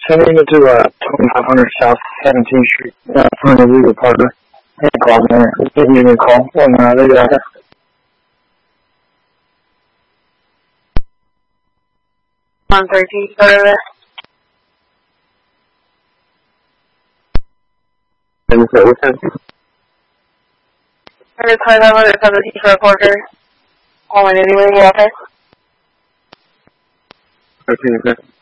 Sending it to 2500 South 17th Street for an illegal partner. Hey, call me. Give me a call when they get out there. On 13, go to there. And so what's happening? I just heard that it's on the T for a quarter. All in anyway, you okay? Okay.